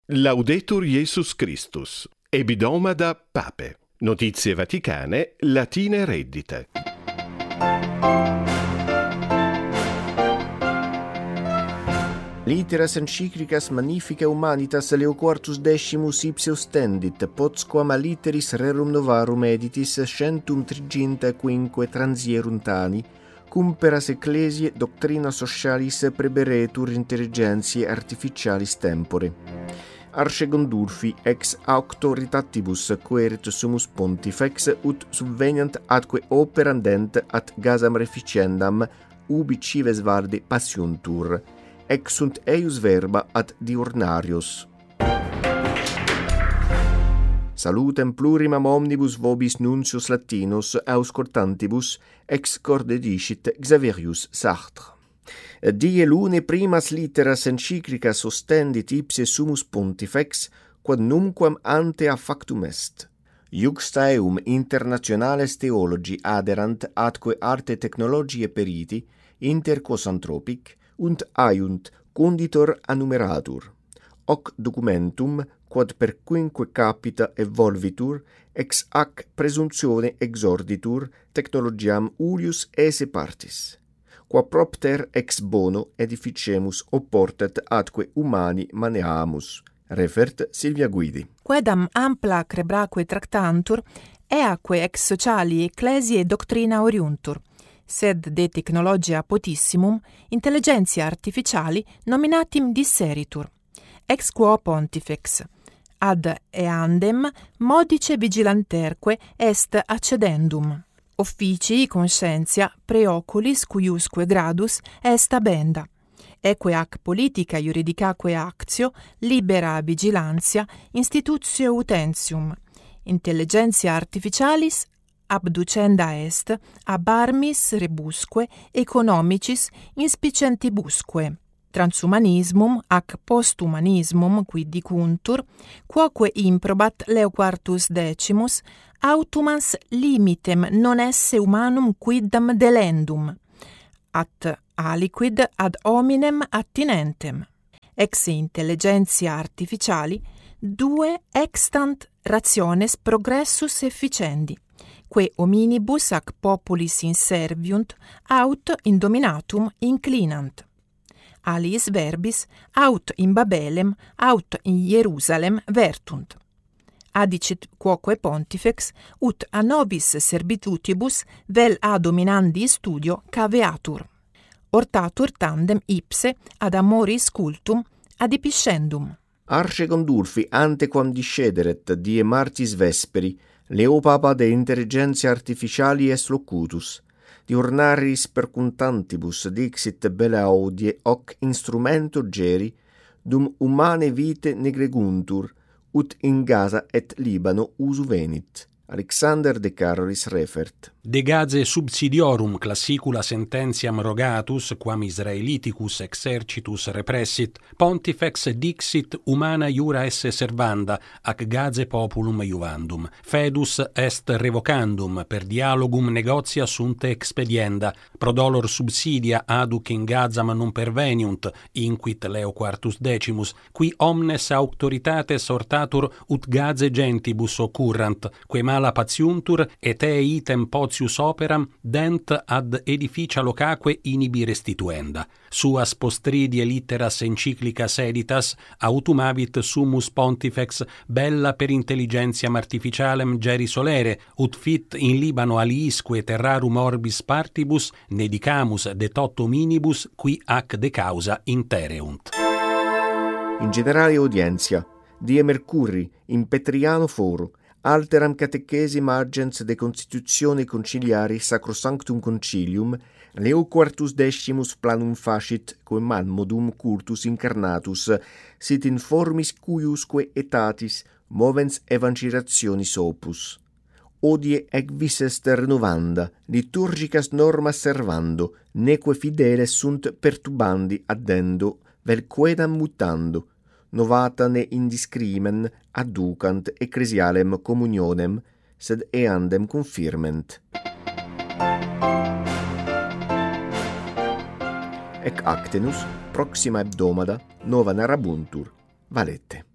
Laudetur Jesus Christus. Ebidomada Pape. Notizie vaticane, latine reddite. Litteras encyclicas magnifica humanitas Leo quartus decimus ipse ostendit, potsquam a litteris rerum novarum editis 135 transierunt anni, cum per as ecclesiae doctrina socialis preberetur intelligentiae artificialis tempore. Arce Gondulfi ex auctoritatibus querit sumus pontifex ut subveniant atque operandent at gasam reficendam ubi cives valde passiontur. Ex sunt eius verba ad diurnarios. Salutem plurimam omnibus vobis nuncius latinos auscultantibus ex corde dicit Xaverius Sartre. Die lune primas litteras encyclicas ostendit ipse sumus pontifex quod numquam ante a factum est. Iuxta eum internationales theologi aderant atque arte technologiae periti inter quos anthropic und aiunt conditor annumeratur. Hoc documentum, quod per quinque capita evolvitur, ex hac presumptione exorditur technologiam ulius esse partis. Qua propter ex bono edificemus opportet atque humani maneamus. Refert Silvia Guidi. Quedam ampla crebraque tractantur, eaque ex sociali ecclesiae doctrina oriuntur, sed de technologia potissimum intelligentia artificiali nominatim disseritur. Ex quo pontifex ad eandem modice vigilanterque est accedendum. Officii conscientia preoculis cuiusque gradus est abenda. Eque ac politica juridicaque actio libera vigilantia institutio utentium. Intelligentia artificialis abducenda est ab armis rebusque economicis inspicentibusque. Transhumanismum ac posthumanismum quid dicuntur, quoque improbat Leo quartus decimus, autumans limitem non esse humanum quidam delendum, at aliquid ad hominem attinentem. Ex intelligentia artificiali, due extant rationes progressus efficendi, que hominibus ac populis inserviunt, aut in dominatum inclinant. Aliis verbis, aut in Babelem, aut in Hierusalem vertunt. Adicit quoque pontifex, ut a nobis servitutibus vel a dominandi studio caveatur. Ortatur tandem ipse ad amoris cultum adipiscendum. Arce Gondulfi antequam discederet die martis vesperi, Leo Papa de intelligentia artificiali est locutus. Diurnaris percuntantibus dixit bella audie hoc instrumento geri, dum humane vite negreguntur, ut in Gaza et Libano usu venit. Alexander de Carolis refert. De Gazae subsidiorum classicula sententiam rogatus, quam Israeliticus exercitus repressit, pontifex dixit humana iura esse servanda, ac Gazae populum iuvandum. Fedus est revocandum, per dialogum negotia sunt expedienda, prodolor subsidia aduc in Gazam non perveniunt, inquit Leo quartus decimus, qui omnes auctoritates ortatur ut Gazae gentibus occurrant, que mala patiuntur, et item potius operam dent ad edificia locaque inibi restituenda. Suas postridie litteras encyclicas editas autumavit summus pontifex bella per intelligentiam artificialem geri solere, ut fit in Libano aliisque terrarum orbis partibus nedicamus de tot hominibus qui ac de causa intereunt. In generale audientia, die Mercuri, in Petriano foro, alteram catechesim agens de constitutione conciliari Sacrosanctum Concilium, Leo quartus decimus planum facit quem modum cultus incarnatus, sit in formis cuiusque etatis movens evangelationis opus. Odie ec vis est renovanda, liturgicas normas servando, neque fideles sunt perturbandi addendo, vel quedam mutando, novata ne indiscrimen adducant ecclesialem communionem, sed eandem confirment. Ec actenus, proxima hebdomada, nova narrabuntur, valete.